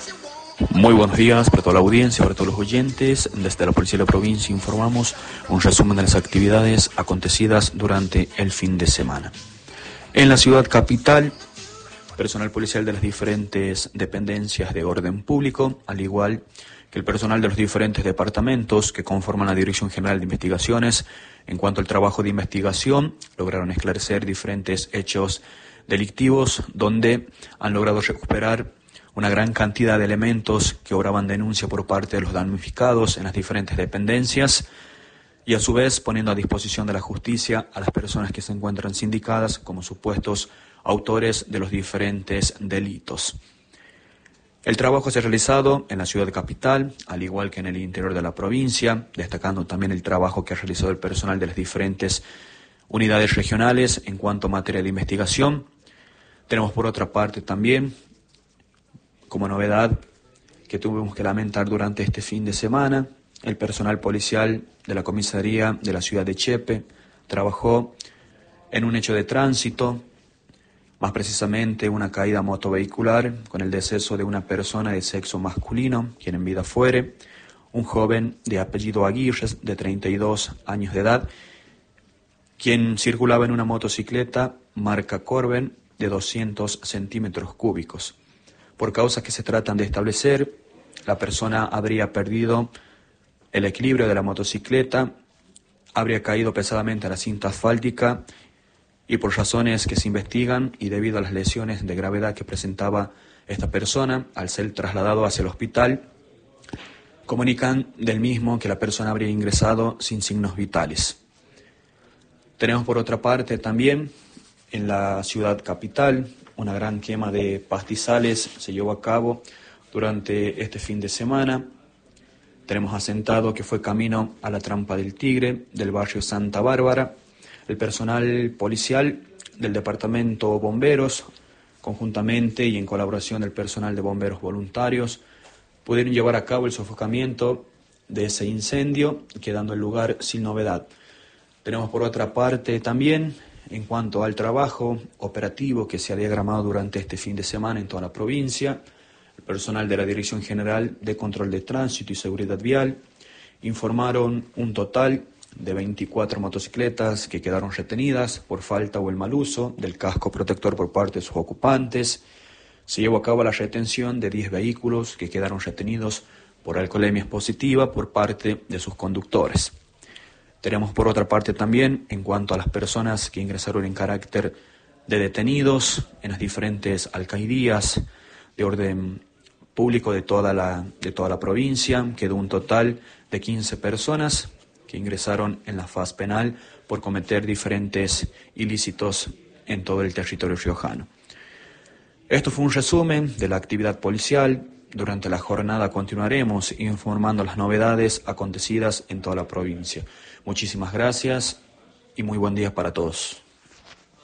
Muy buenos días para toda la audiencia, para todos los oyentes. Desde la Policía de la Provincia informamos un resumen de las actividades acontecidas durante el fin de semana. En la ciudad capital, personal policial de las diferentes dependencias de orden público, al igual que el personal de los diferentes departamentos que conforman la Dirección General de Investigaciones, en cuanto al trabajo de investigación, lograron esclarecer diferentes hechos delictivos donde han logrado recuperar una gran cantidad de elementos que obraban denuncia por parte de los damnificados en las diferentes dependencias y a su vez poniendo a disposición de la justicia a las personas que se encuentran sindicadas como supuestos autores de los diferentes delitos. El trabajo se ha realizado en la ciudad capital, al igual que en el interior de la provincia, destacando también el trabajo que ha realizado el personal de las diferentes unidades regionales en cuanto a materia de investigación. Tenemos por otra parte también, como novedad que tuvimos que lamentar durante este fin de semana, el personal policial de la comisaría de la ciudad de Chepe trabajó en un hecho de tránsito, más precisamente una caída motovehicular con el deceso de una persona de sexo masculino, quien en vida fuere, un joven de apellido Aguirre, de 32 años de edad, quien circulaba en una motocicleta marca Corben de 200 centímetros cúbicos. Por causas que se tratan de establecer, la persona habría perdido el equilibrio de la motocicleta, habría caído pesadamente a la cinta asfáltica y por razones que se investigan y debido a las lesiones de gravedad que presentaba esta persona, al ser trasladado hacia el hospital, comunican del mismo que la persona habría ingresado sin signos vitales. Tenemos por otra parte también en la ciudad capital una gran quema de pastizales se llevó a cabo durante este fin de semana. Tenemos asentado que fue camino a la Trampa del Tigre del barrio Santa Bárbara. El personal policial del departamento Bomberos, conjuntamente y en colaboración del personal de bomberos voluntarios, pudieron llevar a cabo el sofocamiento de ese incendio, quedando el lugar sin novedad. Tenemos por otra parte también, en cuanto al trabajo operativo que se ha diagramado durante este fin de semana en toda la provincia, el personal de la Dirección General de Control de Tránsito y Seguridad Vial informaron un total de 24 motocicletas que quedaron retenidas por falta o el mal uso del casco protector por parte de sus ocupantes. Se llevó a cabo la retención de 10 vehículos que quedaron retenidos por alcoholemia positiva por parte de sus conductores. Tenemos por otra parte también, en cuanto a las personas que ingresaron en carácter de detenidos en las diferentes alcaldías de orden público de toda la provincia, quedó un total de 15 personas que ingresaron en la faz penal por cometer diferentes ilícitos en todo el territorio riojano. Esto fue un resumen de la actividad policial. Durante la jornada continuaremos informando las novedades acontecidas en toda la provincia. Muchísimas gracias y muy buen día para todos.